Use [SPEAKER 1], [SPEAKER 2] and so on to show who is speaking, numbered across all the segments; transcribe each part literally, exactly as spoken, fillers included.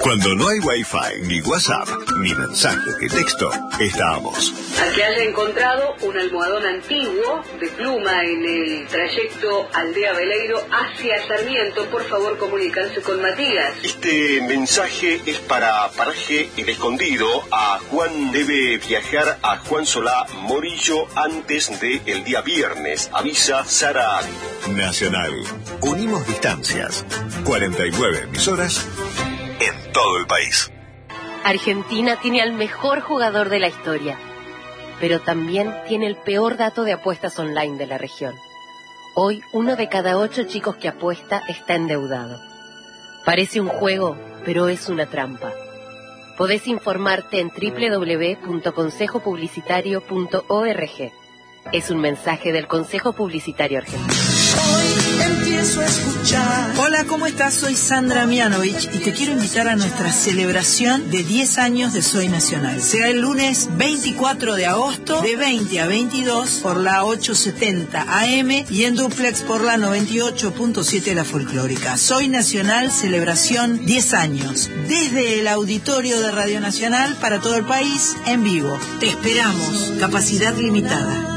[SPEAKER 1] Cuando no hay Wi-Fi, ni WhatsApp, ni mensaje de texto, estábamos.
[SPEAKER 2] Al que haya encontrado un almohadón antiguo de pluma en el trayecto Aldea Veleiro hacia Sarmiento, por favor comunicarse con Matías.
[SPEAKER 3] Este mensaje es para Paraje El Escondido. A Juan debe viajar a Juan Solá Morillo antes del día viernes. Avisa Sara Ávila.
[SPEAKER 1] Nacional. Unimos distancias. cuarenta y nueve emisoras en todo el país.
[SPEAKER 4] Argentina tiene al mejor jugador de la historia, pero también tiene el peor dato de apuestas online de la región. Hoy, uno de cada ocho chicos que apuesta está endeudado. Parece un juego, pero es una trampa. Podés informarte en doble u doble u doble u punto consejo publicitario punto org. Es un mensaje del Consejo Publicitario Argentino.
[SPEAKER 5] Hoy empiezo a escuchar. Hola, ¿cómo estás? Soy Sandra Mianovich y te quiero invitar a nuestra celebración de diez años de Soy Nacional. Será el lunes veinticuatro de agosto de veinte a veintidós por la ochocientos setenta A M y en duplex por la noventa y ocho punto siete La Folclórica. Soy Nacional, celebración diez años. Desde el auditorio de Radio Nacional para todo el país, en vivo. Te esperamos. Capacidad limitada.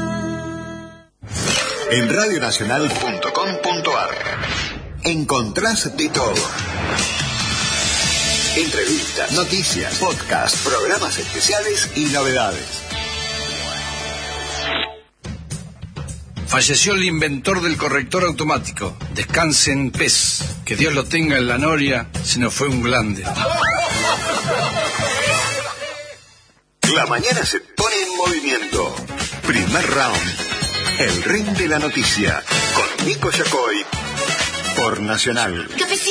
[SPEAKER 1] En radionacional punto com punto ar encontrás de todo. Entrevistas, noticias, podcast, programas especiales y novedades.
[SPEAKER 6] Falleció el inventor del corrector automático. Descanse en paz. Que Dios lo tenga en la noria, se nos fue un glande.
[SPEAKER 1] La mañana se pone en movimiento. Primer round. El ring de la noticia, con Nico Yacoy, por Nacional.
[SPEAKER 7] Cafecito.